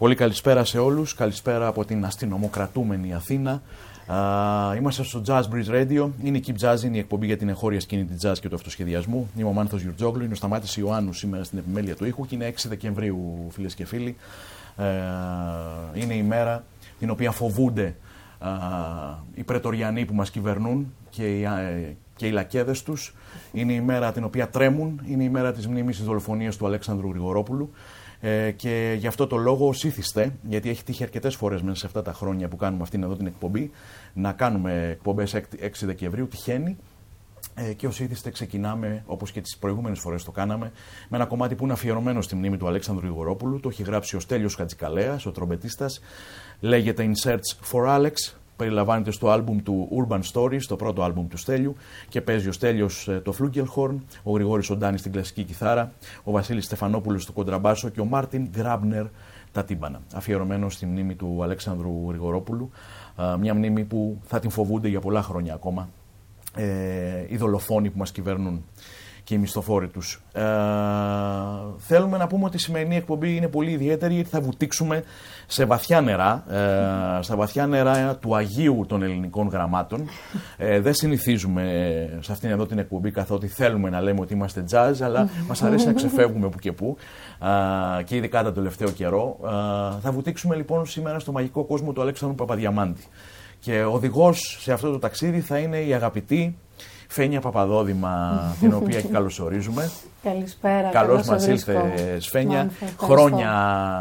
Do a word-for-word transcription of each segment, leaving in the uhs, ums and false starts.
Πολύ καλησπέρα σε όλους, καλησπέρα από την αστυνομοκρατούμενη Αθήνα. Uh, είμαστε στο Jazz Breeze Radio, είναι η Keep Jazz, είναι η εκπομπή για την εγχώρια σκηνή της jazz και του αυτοσχεδιασμού. Είμαι ο Μάνθος Γιουρτζόγλου, είναι ο Σταμάτης Ιωάννου σήμερα στην επιμέλεια του ήχου και είναι έξι Δεκεμβρίου, φίλες και φίλοι. Uh, είναι η μέρα την οποία φοβούνται uh, οι πρετοριανοί που μας κυβερνούν και οι, uh, και οι λακέδες τους. Είναι η μέρα την οποία τρέμουν, είναι η μέρα της μνήμης της δολοφονίας του Αλέξανδρου Γρηγορόπουλου. Ε, και γι' αυτό το λόγο όσοι ήθιστε, γιατί έχει τύχει αρκετές φορές μέσα σε αυτά τα χρόνια που κάνουμε αυτήν εδώ την εκπομπή, να κάνουμε εκπομπές έξι Δεκεμβρίου, τυχαίνει. Ε, και όσοι ήθιστε ξεκινάμε, όπως και τις προηγούμενες φορές το κάναμε, με ένα κομμάτι που είναι αφιερωμένο στη μνήμη του Αλέξανδρου Γρηγορόπουλου. Το έχει γράψει ο Στέλιος Χατζικαλέας, ο τρομπετίστας. Λέγεται In Search for Alex. Περιλαμβάνεται στο άλμπουμ του Urban Stories, το πρώτο άλμπουμ του Στέλιου, και παίζει ο Στέλιος το Flugelhorn, ο Γρηγόρης ο Ντάνης στην κλασική κιθάρα, ο Βασίλης Στεφανόπουλος στο κοντραμπάσο και ο Μάρτιν Γκράμπνερ τα τύμπανα. Αφιερωμένο στη μνήμη του Αλέξανδρου Γρηγορόπουλου, μια μνήμη που θα την φοβούνται για πολλά χρόνια ακόμα ε, οι δολοφόνοι που μας κυβερνούν και οι μισθοφόροι τους. Ε, θέλουμε να πούμε ότι η σημερινή εκπομπή είναι πολύ ιδιαίτερη, γιατί θα βουτήξουμε σε βαθιά νερά, ε, στα βαθιά νερά του Αγίου των ελληνικών γραμμάτων. Ε, δεν συνηθίζουμε σε αυτήν εδώ την εκπομπή, καθότι θέλουμε να λέμε ότι είμαστε jazz, αλλά μας αρέσει να ξεφεύγουμε που και που, ε, και ειδικά τον τελευταίο καιρό. Ε, θα βουτήξουμε λοιπόν σήμερα στο μαγικό κόσμο του Αλέξανδρου Παπαδιαμάντη. Και οδηγός σε αυτό το ταξίδι θα είναι η αγαπητή Φένια Παπαδόδημα, την οποία και καλωσορίζουμε. Καλησπέρα. Καλώς μας ήλθες, Φένια. Χρόνια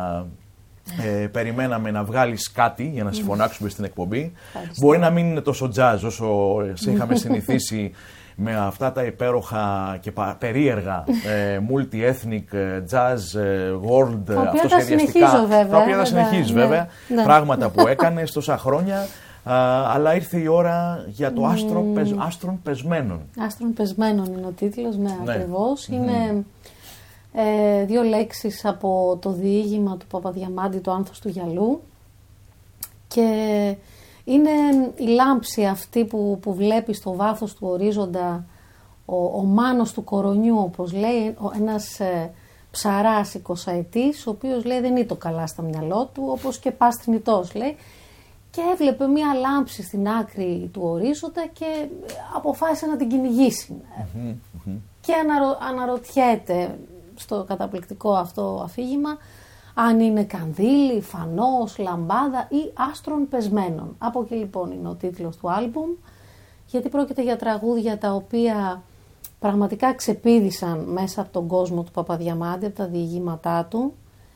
ε, περιμέναμε να βγάλεις κάτι για να συμφωνάξουμε στην εκπομπή. Ευχαριστώ. Μπορεί να μην είναι τόσο jazz όσο σε είχαμε συνηθίσει με αυτά τα υπέροχα και περίεργα ε, multi-ethnic, jazz, world, αυτοσχεδιαστικά. Τα οποία θα συνεχίζεις βέβαια. Ναι, ναι. Πράγματα που έκανες τόσα χρόνια. Uh, αλλά ήρθε η ώρα για το άστρο mm. πεσ, άστρων πεσμένων. Άστρων πεσμένων είναι ο τίτλος, ναι, ναι. Ακριβώς. Mm. Είναι ε, δύο λέξεις από το διήγημα του Παπαδιαμάντη, το Άνθος του Γυαλού, και είναι η λάμψη αυτή που, που βλέπει στο βάθος του ορίζοντα ο, ο Μάνος του Κορονιού, όπως λέει, ο, ένας ε, ψαράς εικοσαετής, ο οποίος λέει δεν είναι το καλά στα μυαλό του, όπως και πας θνητός, λέει. Και έβλεπε μία λάμψη στην άκρη του ορίζοντα και αποφάσισε να την κυνηγήσει. Mm-hmm, mm-hmm. Και αναρω, αναρωτιέται στο καταπληκτικό αυτό αφήγημα αν είναι κανδύλι, φανός, λαμπάδα ή άστρων πεσμένων. Από εκεί λοιπόν είναι ο τίτλος του άλμπουμ, γιατί πρόκειται για τραγούδια τα οποία πραγματικά ξεπήδησαν μέσα από τον κόσμο του Παπαδιαμάντη, από τα διηγήματά του,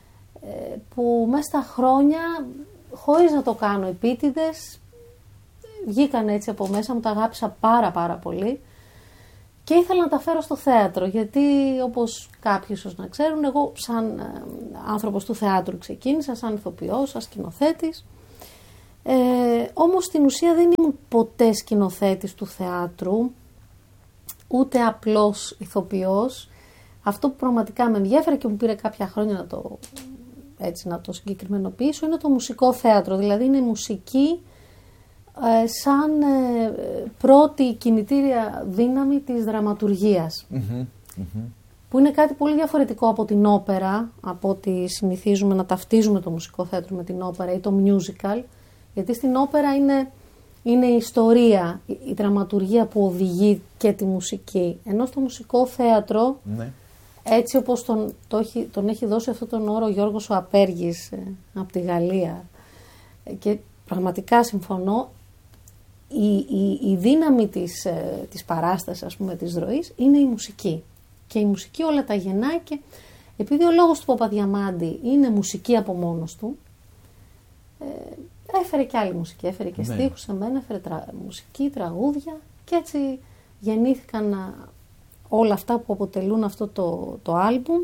που μέσα στα χρόνια, χωρίς να το κάνω επίτηδες, βγήκαν έτσι από μέσα μου, τα αγάπησα πάρα πάρα πολύ και ήθελα να τα φέρω στο θέατρο, γιατί όπως κάποιοι ίσως να ξέρουν, εγώ σαν ε, άνθρωπος του θεάτρου ξεκίνησα, σαν ηθοποιός, σαν σκηνοθέτης, ε, όμως στην ουσία δεν ήμουν ποτέ σκηνοθέτης του θεάτρου, ούτε απλός ηθοποιός. Αυτό που πραγματικά με ενδιέφερε και μου πήρε κάποια χρόνια να το... έτσι να το συγκεκριμενοποιήσω, είναι το μουσικό θέατρο, δηλαδή είναι η μουσική ε, σαν ε, πρώτη κινητήρια δύναμη της δραματουργίας, mm-hmm, mm-hmm. που είναι κάτι πολύ διαφορετικό από την όπερα, από ότι συνηθίζουμε να ταυτίζουμε το μουσικό θέατρο με την όπερα ή το musical, γιατί στην όπερα είναι, είναι η ιστορία, η, η δραματουργία που οδηγεί και τη μουσική, ενώ στο μουσικό θέατρο mm-hmm. έτσι όπως τον, το έχει, τον έχει δώσει αυτόν τον όρο ο Γιώργος ο Απέργης ε, από τη Γαλλία, ε, και πραγματικά συμφωνώ, η, η, η δύναμη της, ε, της παράστασης, ας πούμε, της ροής είναι η μουσική, και η μουσική όλα τα γεννάει, και επειδή ο λόγος του Παπαδιαμάντη είναι μουσική από μόνος του, ε, έφερε και άλλη μουσική, έφερε και ναι. στίχους σε μένα, έφερε τρα, μουσική, τραγούδια, και έτσι γεννήθηκαν να, όλα αυτά που αποτελούν αυτό το, το άλμπουμ.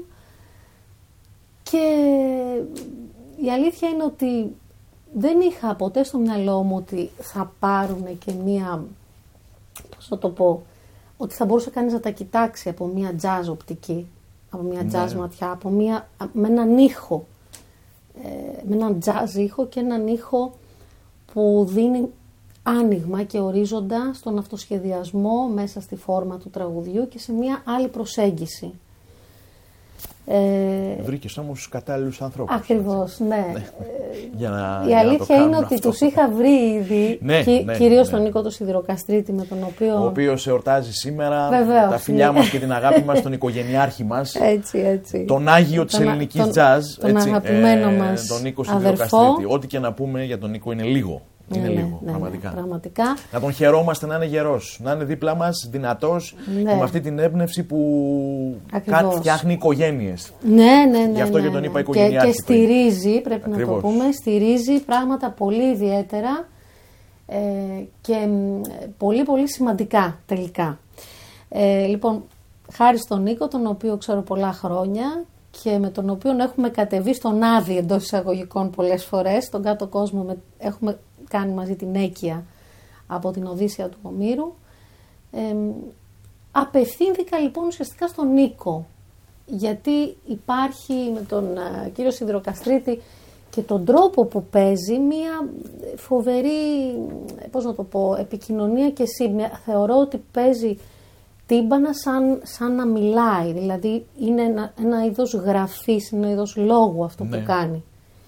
Και η αλήθεια είναι ότι δεν είχα ποτέ στο μυαλό μου ότι θα πάρουν και μία, πώς θα το πω, ότι θα μπορούσε κανείς να τα κοιτάξει από μία jazz οπτική, από μία jazz ναι. ματιά, από μία, με έναν ήχο, ε, με έναν jazz ήχο και έναν ήχο που δίνει άνοιγμα και ορίζοντα στον αυτοσχεδιασμό μέσα στη φόρμα του τραγουδιού και σε μια άλλη προσέγγιση. Ε, Βρήκες όμως τους κατάλληλους ανθρώπους. Ακριβώς, ναι. ναι. Για να, η για αλήθεια να είναι ότι αυτό. τους είχα βρει ήδη, ναι, κυ, ναι, κυρίως ναι. τον Νίκο τον Σιδηροκαστρίτη, με τον οποίο... Ο οποίος εορτάζει σήμερα. Βεβαίως, τα φιλιά ναι. μας και την αγάπη μας, τον οικογενειάρχη μας. Έτσι, έτσι. Τον Άγιο της ελληνικής τζαζ. Τον έτσι, αγαπημένο ε, μας τον Νίκο αδερφό. Σιδηροκαστρίτη. Ό,τι και να πούμε για τον Νίκο είναι λίγο. Είναι ναι, λίγο, ναι, πραγματικά. Ναι, πραγματικά. Να τον χαιρόμαστε να είναι γερός, να είναι δίπλα μας, δυνατός, ναι. και με αυτή την έμπνευση που Ακριβώς. κάτι φτιάχνει οικογένειες. Ναι, ναι, ναι. Γι' αυτό ναι, και τον ναι. είπα οικογενειάρχη. Και, και στηρίζει, πρέπει Ακριβώς. να το πούμε, στηρίζει πράγματα πολύ ιδιαίτερα ε, και πολύ πολύ σημαντικά τελικά. Ε, λοιπόν, χάρη στον Νίκο, τον οποίο ξέρω πολλά χρόνια και με τον οποίο έχουμε κατεβεί στον Άδη εντός εισαγωγικών πολλές φορές, στον κάτω κόσμο με, έχουμε κάνει μαζί την έκεια από την Οδύσσεια του Ομήρου. Ε, απευθύνθηκα λοιπόν ουσιαστικά στον Νίκο, γιατί υπάρχει με τον uh, κύριο Σιδηροκαστρίτη και τον τρόπο που παίζει μια φοβερή, πώς να το πω, επικοινωνία και σύμπνοια. Θεωρώ ότι παίζει τύμπανα σαν, σαν να μιλάει, δηλαδή είναι ένα, ένα είδος γραφής, ένα είδος λόγου αυτό ναι. που κάνει.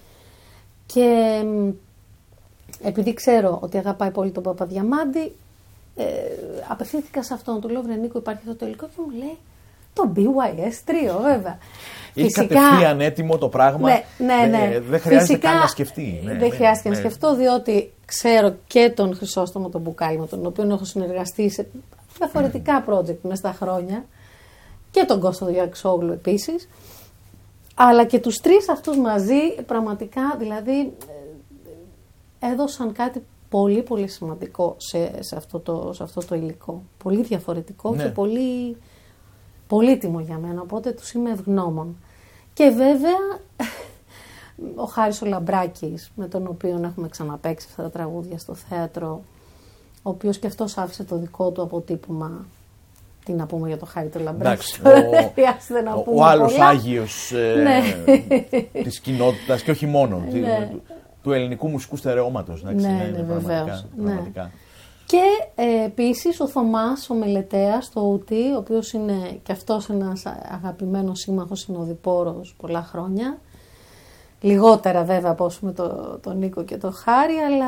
Και επειδή ξέρω ότι αγαπάει πολύ τον Παπαδιαμάντη, ε, απευθύνθηκα σε αυτόν, του λέω βρε Νίκο, υπάρχει αυτό το υλικό, και μου λέει το μπι γουάι ες τρία βέβαια. Έχει κατευθείαν έτοιμο το πράγμα, ναι, ναι, ναι. δεν, δεν χρειάζεται Φυσικά, καν να σκεφτεί. Ναι, δεν ναι, χρειάζεται ναι. να σκεφτώ, διότι ξέρω και τον Χρυσόστομο τον Μπουκάλι, με τον οποίο έχω συνεργαστεί σε διαφορετικά project μέσα στα χρόνια, και τον Κώστο Διαξόγλου επίσης, αλλά και τους τρεις αυτούς μαζί πραγματικά, δηλαδή έδωσαν κάτι πολύ πολύ σημαντικό σε, σε, αυτό, το, σε αυτό το υλικό. Πολύ διαφορετικό ναι. και πολύ πολύτιμο για μένα, οπότε τους είμαι ευγνώμων. Και βέβαια ο Χάρης ο Λαμπράκης, με τον οποίο έχουμε ξαναπαίξει αυτά τα τραγούδια στο θέατρο, ο οποίος και αυτός άφησε το δικό του αποτύπωμα. Τι να πούμε για το Χάρη του Λαμπράκη. Ο, ο, ο άλλος Άγιος ε, ναι. της κοινότητας και όχι μόνο. Ναι. Του, του ελληνικού μουσικού στερεώματος. Ναι, ναι, ναι, ναι, πραγματικά, ναι. πραγματικά. Και ε, επίσης ο Θωμάς, ο Μελετέας, το Ούτι, ο οποίος είναι και αυτός ένας αγαπημένος σύμμαχος συνοδοιπόρος πολλά χρόνια. Λιγότερα βέβαια από όσο με τον το Νίκο και τον Χάρη, αλλά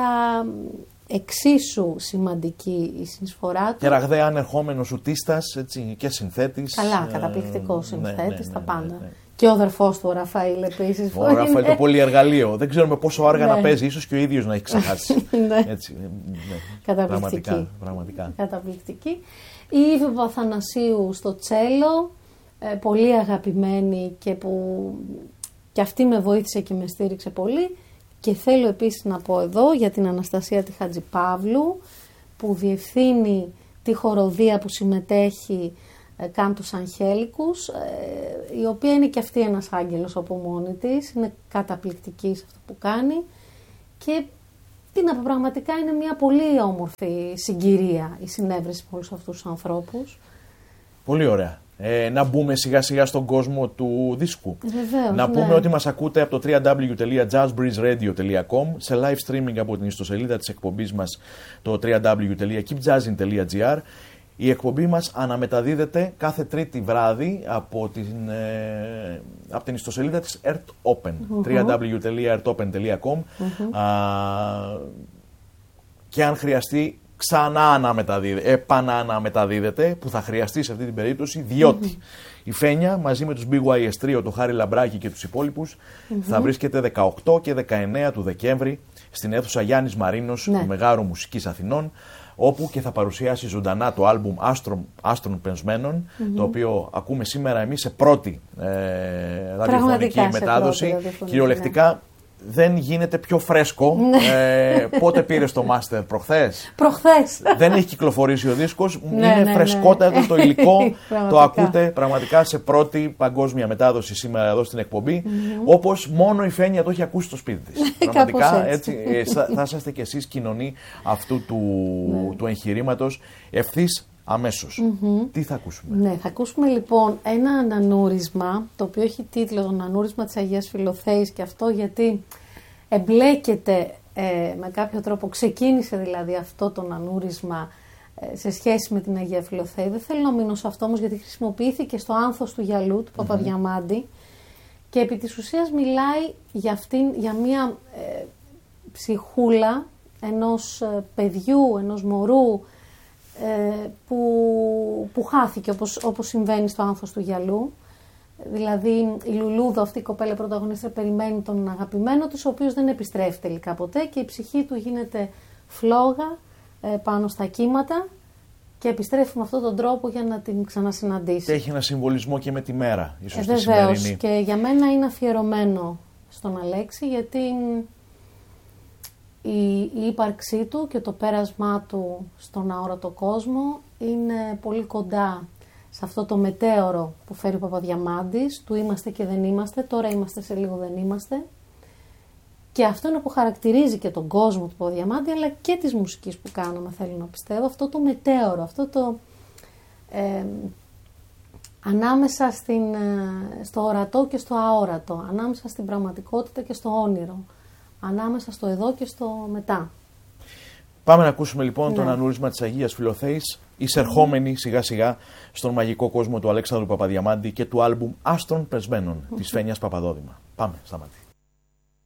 εξίσου σημαντική η συνεισφορά του. Και ραγδαία ανερχόμενος ουτίστας, έτσι, και συνθέτης. Καλά, καταπληκτικός συνθέτης, ναι, ναι, ναι, τα πάντα. Ναι, ναι. Και ο αδερφός του, ο Ραφαήλ, επίσης. Ο Ραφαήλ το πολυεργαλείο. Δεν ξέρουμε πόσο άργα ναι. να παίζει, ίσως και ο ίδιος να έχει ξεχάσει. ναι. Έτσι, ναι. Καταπληκτική. Πραγματικά, πραγματικά. Καταπληκτική. Η Ήβη Παπαθανασίου στο τσέλο, ε, πολύ αγαπημένη και που και αυτή με βοήθησε και με στήριξε πολύ. Και θέλω επίσης να πω εδώ για την Αναστασία τη Χατζηπαύλου, που διευθύνει τη χοροδία που συμμετέχει ε, Κάμπτους Αγγέλικους, ε, η οποία είναι και αυτή ένας άγγελος από μόνη της, είναι καταπληκτική σε αυτό που κάνει και τι να πω, πραγματικά είναι μια πολύ όμορφη συγκυρία η συνέβρεση με όλους αυτούς τους ανθρώπους. Πολύ ωραία. Ε, να μπούμε σιγά σιγά στον κόσμο του δίσκου. Βεβαίως, να πούμε ναι. ότι μας ακούτε από το double-u double-u double-u τελεία jazz breeze radio τελεία com, σε live streaming από την ιστοσελίδα της εκπομπής μας, το double-u double-u double-u τελεία keep jazzin τελεία gr. Η εκπομπή μας αναμεταδίδεται κάθε τρίτη βράδυ από την, ε, από την ιστοσελίδα της Earth Open, mm-hmm. double-u double-u double-u τελεία earth open τελεία com. Mm-hmm. Α, και αν χρειαστεί ξανά αναμεταδίδεται, επανααναμεταδίδεται, που θα χρειαστεί σε αυτή την περίπτωση, διότι mm-hmm. η Φένια μαζί με τους μπι γουάι ες τρία, το Χάρη Λαμπράκη και τους υπόλοιπους, mm-hmm. θα βρίσκεται δεκαοκτώ και δεκαεννέα του Δεκέμβρη στην αίθουσα Γιάννης Μαρίνος ναι. του Μεγάρου Μουσικής Αθηνών, όπου και θα παρουσιάσει ζωντανά το άλμπουμ Άστρων, Άστρων Πενσμένων, mm-hmm. το οποίο ακούμε σήμερα εμείς σε πρώτη ε, ραδιοφωνική μετάδοση. Κυριολεκτικά δεν γίνεται πιο φρέσκο. ε, πότε πήρες το μάστερ, προχθές? Προχθές. Δεν έχει κυκλοφορήσει ο δίσκος. Ναι, είναι ναι, φρεσκότατο ναι. το υλικό. Το ακούτε πραγματικά σε πρώτη παγκόσμια μετάδοση σήμερα εδώ στην εκπομπή. Mm-hmm. Όπως μόνο η Φένια το έχει ακούσει στο σπίτι της. Πραγματικά έτσι. έτσι θα, θα είσαστε κι εσείς κοινωνοί αυτού του, ναι. του εγχειρήματος ευθύς αμέσως. Mm-hmm. Τι θα ακούσουμε? Ναι, θα ακούσουμε λοιπόν ένα ανανούρισμα, το οποίο έχει τίτλο το ανανούρισμα της Αγίας Φιλοθέης, και αυτό γιατί εμπλέκεται ε, με κάποιο τρόπο, ξεκίνησε δηλαδή αυτό το ανανούρισμα σε σχέση με την Αγία Φιλοθέη. Δεν θέλω να μείνω σε αυτό όμως, γιατί χρησιμοποιήθηκε στο άνθος του γυαλού του Παπαδιαμάντη mm-hmm. και επί της ουσίας μιλάει για, αυτήν, για μια ε, ψυχούλα ενός ε, παιδιού, ενός μωρού ε, που, που χάθηκε όπως, όπως συμβαίνει στο άνθος του γυαλού. Δηλαδή η Λουλούδο, αυτή η κοπέλα πρωταγωνίστρια, περιμένει τον αγαπημένο της, ο οποίος δεν επιστρέφει τελικά ποτέ και η ψυχή του γίνεται φλόγα ε, πάνω στα κύματα και επιστρέφει με αυτόν τον τρόπο για να την ξανασυναντήσει. Και έχει ένα συμβολισμό και με τη μέρα, ίσως ε, τη σημερινή. Βεβαίως, και για μένα είναι αφιερωμένο στον Αλέξη, γιατί η, η ύπαρξή του και το πέρασμά του στον αόρατο κόσμο είναι πολύ κοντά σε αυτό το μετέωρο που φέρει ο Παπαδιαμάντης, του είμαστε και δεν είμαστε, τώρα είμαστε, σε λίγο δεν είμαστε. Και αυτό είναι που χαρακτηρίζει και τον κόσμο του Παπαδιαμάντη, αλλά και της μουσικής που κάναμε, θέλω να πιστεύω, αυτό το μετέωρο, αυτό το ε, ανάμεσα στην, στο ορατό και στο αόρατο, ανάμεσα στην πραγματικότητα και στο όνειρο, ανάμεσα στο εδώ και στο μετά. Πάμε να ακούσουμε λοιπόν ναι. τον ανούρισμα της Αγίας Φιλοθέης, εισερχόμενη σιγά σιγά στον μαγικό κόσμο του Αλέξανδρου Παπαδιαμάντη και του άλμπουμ Άστρων Πεσμένων mm-hmm. της Φένιας Παπαδόδημα. Πάμε, σταματή.